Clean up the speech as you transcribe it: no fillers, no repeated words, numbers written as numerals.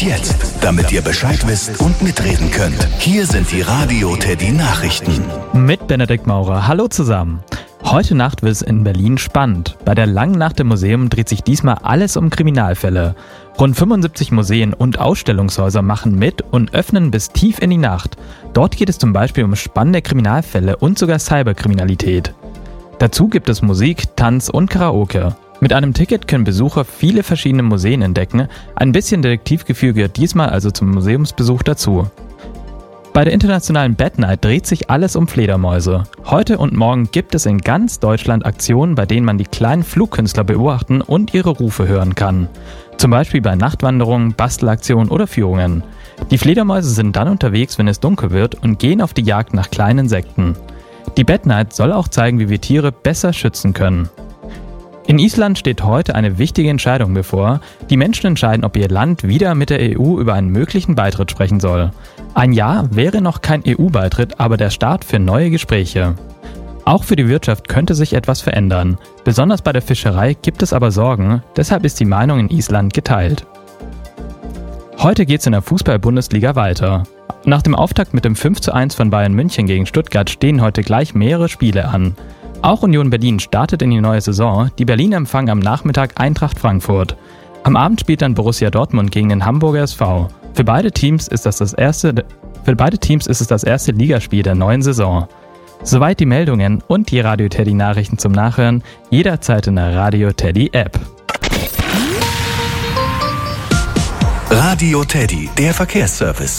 Und jetzt, damit ihr Bescheid wisst und mitreden könnt, hier sind die Radio Teddy Nachrichten. Mit Benedikt Maurer. Hallo zusammen. Heute Nacht wird es in Berlin spannend. Bei der langen Nacht im Museum dreht sich diesmal alles um Kriminalfälle. Rund 75 Museen und Ausstellungshäuser machen mit und öffnen bis tief in die Nacht. Dort geht es zum Beispiel um spannende Kriminalfälle und sogar Cyberkriminalität. Dazu gibt es Musik, Tanz und Karaoke. Mit einem Ticket können Besucher viele verschiedene Museen entdecken. Ein bisschen Detektivgefühl gehört diesmal also zum Museumsbesuch dazu. Bei der internationalen Bat Night dreht sich alles um Fledermäuse. Heute und morgen gibt es in ganz Deutschland Aktionen, bei denen man die kleinen Flugkünstler beobachten und ihre Rufe hören kann. Zum Beispiel bei Nachtwanderungen, Bastelaktionen oder Führungen. Die Fledermäuse sind dann unterwegs, wenn es dunkel wird, und gehen auf die Jagd nach kleinen Insekten. Die Bat Night soll auch zeigen, wie wir Tiere besser schützen können. In Island steht heute eine wichtige Entscheidung bevor. Die Menschen entscheiden, ob ihr Land wieder mit der EU über einen möglichen Beitritt sprechen soll. Ein Ja wäre noch kein EU-Beitritt, aber der Start für neue Gespräche. Auch für die Wirtschaft könnte sich etwas verändern. Besonders bei der Fischerei gibt es aber Sorgen, deshalb ist die Meinung in Island geteilt. Heute geht es in der Fußball-Bundesliga weiter. Nach dem Auftakt mit dem 5:1 von Bayern München gegen Stuttgart stehen heute gleich mehrere Spiele an. Auch Union Berlin startet in die neue Saison. Die Berliner empfangen am Nachmittag Eintracht Frankfurt. Am Abend spielt dann Borussia Dortmund gegen den Hamburger SV. Für beide Teams ist es das erste Ligaspiel der neuen Saison. Soweit die Meldungen und die Radio Teddy Nachrichten zum Nachhören, jederzeit in der Radio Teddy App. Radio Teddy, der Verkehrsservice.